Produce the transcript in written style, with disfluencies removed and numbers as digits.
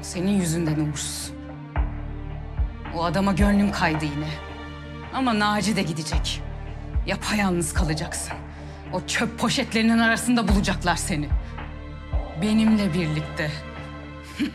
Senin yüzünden uğursuz. O adama gönlüm kaydı yine. Ama Naci de gidecek. Yapayalnız kalacaksın. O çöp poşetlerinin arasında bulacaklar seni. Benimle birlikte.